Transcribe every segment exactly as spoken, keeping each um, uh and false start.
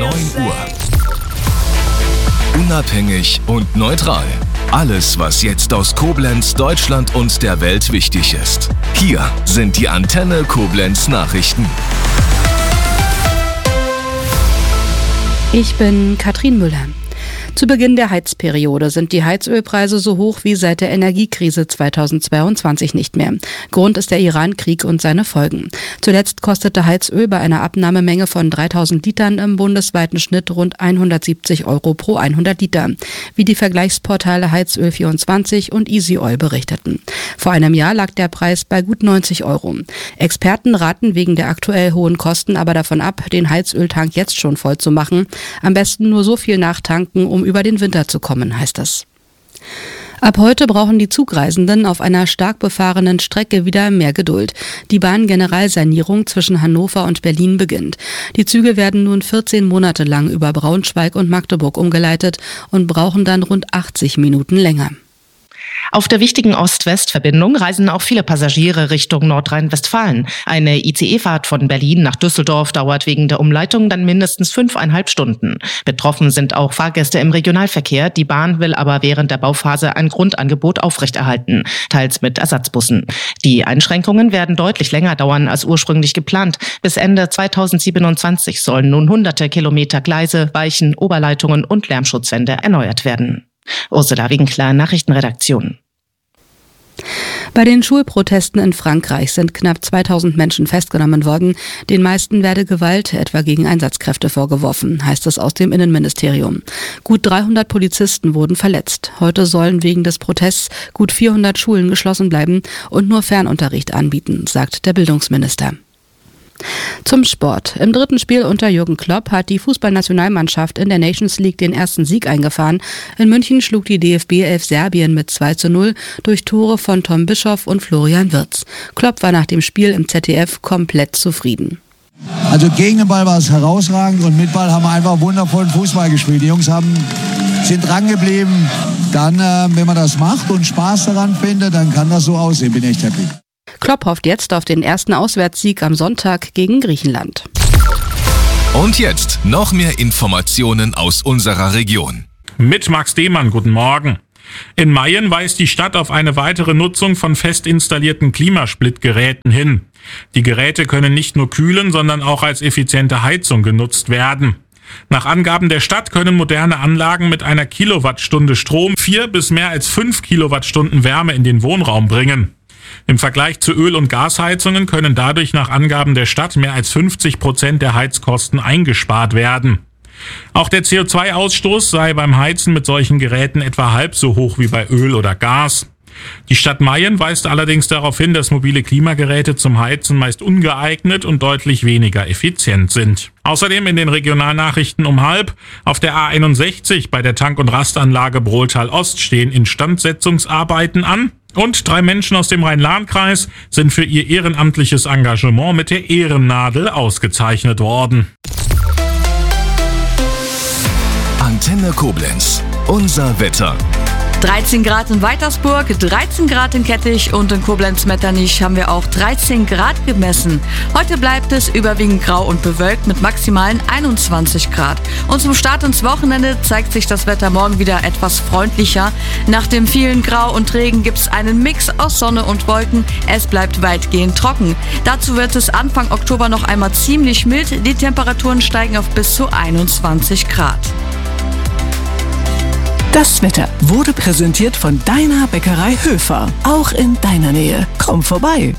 neun Uhr. Unabhängig und neutral. Alles, was jetzt aus Koblenz, Deutschland und der Welt wichtig ist. Hier sind die Antenne Koblenz Nachrichten. Ich bin Katrin Müller. Zu Beginn der Heizperiode sind die Heizölpreise so hoch wie seit der Energiekrise zweitausendzweiundzwanzig nicht mehr. Grund ist der Iran-Krieg und seine Folgen. Zuletzt kostete Heizöl bei einer Abnahmemenge von dreitausend Litern im bundesweiten Schnitt rund hundertsiebzig Euro pro hundert Liter, wie die Vergleichsportale Heizöl vierundzwanzig und Easy Oil berichteten. Vor einem Jahr lag der Preis bei gut neunzig Euro. Experten raten wegen der aktuell hohen Kosten aber davon ab, den Heizöltank jetzt schon voll zu machen. Am besten nur so viel nachtanken, um über den Winter zu kommen, heißt es. Ab heute brauchen die Zugreisenden auf einer stark befahrenen Strecke wieder mehr Geduld. Die Bahngeneralsanierung zwischen Hannover und Berlin beginnt. Die Züge werden nun vierzehn Monate lang über Braunschweig und Magdeburg umgeleitet und brauchen dann rund achtzig Minuten länger. Auf der wichtigen Ost-West-Verbindung reisen auch viele Passagiere Richtung Nordrhein-Westfalen. Eine I C E-Fahrt von Berlin nach Düsseldorf dauert wegen der Umleitung dann mindestens fünfeinhalb Stunden. Betroffen sind auch Fahrgäste im Regionalverkehr. Die Bahn will aber während der Bauphase ein Grundangebot aufrechterhalten, teils mit Ersatzbussen. Die Einschränkungen werden deutlich länger dauern als ursprünglich geplant. Bis Ende zweitausendsiebenundzwanzig sollen nun hunderte Kilometer Gleise, Weichen, Oberleitungen und Lärmschutzwände erneuert werden. Ursula Winkler, Nachrichtenredaktion. Bei den Schulprotesten in Frankreich sind knapp zweitausend Menschen festgenommen worden. Den meisten werde Gewalt, etwa gegen Einsatzkräfte, vorgeworfen, heißt es aus dem Innenministerium. Gut dreihundert Polizisten wurden verletzt. Heute sollen wegen des Protests gut vierhundert Schulen geschlossen bleiben und nur Fernunterricht anbieten, sagt der Bildungsminister. Zum Sport. Im dritten Spiel unter Jürgen Klopp hat die Fußballnationalmannschaft in der Nations League den ersten Sieg eingefahren. In München schlug die D F B elf Serbien mit zwei zu null durch Tore von Tom Bischoff und Florian Wirtz. Klopp war nach dem Spiel im Z D F komplett zufrieden. Also gegen den Ball war es herausragend und mit Ball haben wir einfach wundervollen Fußball gespielt. Die Jungs haben, sind dran geblieben. Dann, äh, wenn man das macht und Spaß daran findet, dann kann das so aussehen. Bin echt happy. Klopp hofft jetzt auf den ersten Auswärtssieg am Sonntag gegen Griechenland. Und jetzt noch mehr Informationen aus unserer Region. Mit Max Dehmann, guten Morgen. In Mayen weist die Stadt auf eine weitere Nutzung von fest installierten Klimasplitgeräten hin. Die Geräte können nicht nur kühlen, sondern auch als effiziente Heizung genutzt werden. Nach Angaben der Stadt können moderne Anlagen mit einer Kilowattstunde Strom vier bis mehr als fünf Kilowattstunden Wärme in den Wohnraum bringen. Im Vergleich zu Öl- und Gasheizungen können dadurch nach Angaben der Stadt mehr als fünfzig Prozent der Heizkosten eingespart werden. Auch der C O zwei Ausstoß sei beim Heizen mit solchen Geräten etwa halb so hoch wie bei Öl oder Gas. Die Stadt Mayen weist allerdings darauf hin, dass mobile Klimageräte zum Heizen meist ungeeignet und deutlich weniger effizient sind. Außerdem in den Regionalnachrichten um halb: Auf der A einundsechzig bei der Tank- und Rastanlage Brohltal Ost stehen Instandsetzungsarbeiten an. Und drei Menschen aus dem Rhein-Lahn-Kreis sind für ihr ehrenamtliches Engagement mit der Ehrennadel ausgezeichnet worden. Antenne Koblenz. Unser Wetter. dreizehn Grad in Weitersburg, dreizehn Grad in Kettich und in Koblenz-Metternich haben wir auch dreizehn Grad gemessen. Heute bleibt es überwiegend grau und bewölkt mit maximalen einundzwanzig Grad. Und zum Start ins Wochenende zeigt sich das Wetter morgen wieder etwas freundlicher. Nach dem vielen Grau und Regen gibt es einen Mix aus Sonne und Wolken. Es bleibt weitgehend trocken. Dazu wird es Anfang Oktober noch einmal ziemlich mild. Die Temperaturen steigen auf bis zu einundzwanzig Grad. Das Wetter wurde präsentiert von deiner Bäckerei Höfer. Auch in deiner Nähe. Komm vorbei.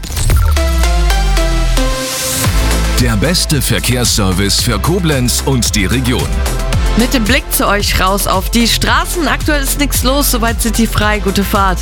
Der beste Verkehrsservice für Koblenz und die Region. Mit dem Blick zu euch raus auf die Straßen. Aktuell ist nichts los, soweit sind die frei. Gute Fahrt.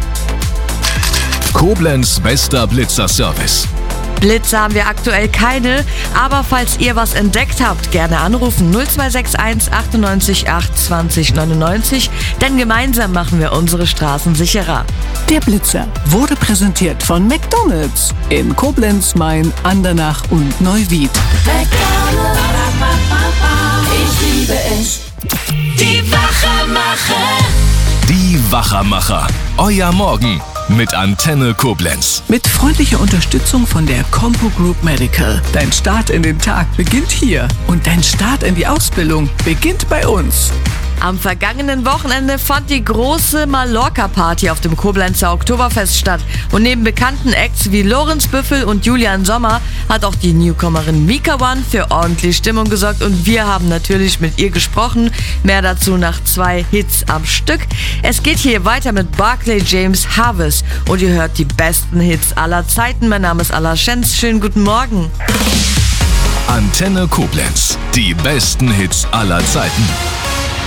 Koblenz bester Blitzerservice. Blitze haben wir aktuell keine, aber falls ihr was entdeckt habt, gerne anrufen null zwei sechs eins achtundneunzig acht zwanzig neunundneunzig, denn gemeinsam machen wir unsere Straßen sicherer. Der Blitzer wurde präsentiert von McDonald's in Koblenz, Main, Andernach und Neuwied. McDonald's, ich liebe es. Die Wachermacher. Die Wachermacher. Euer Morgen mit Antenne Koblenz. Mit freundlicher Unterstützung von der Compo Group Medical. Dein Start in den Tag beginnt hier und dein Start in die Ausbildung beginnt bei uns. Am vergangenen Wochenende fand die große Mallorca-Party auf dem Koblenzer Oktoberfest statt. Und neben bekannten Acts wie Lorenz Büffel und Julian Sommer hat auch die Newcomerin Mika One für ordentlich Stimmung gesorgt. Und wir haben natürlich mit ihr gesprochen. Mehr dazu nach zwei Hits am Stück. Es geht hier weiter mit Barclay James Harvest. Und ihr hört die besten Hits aller Zeiten. Mein Name ist Alla Schenz. Schönen guten Morgen. Antenne Koblenz. Die besten Hits aller Zeiten.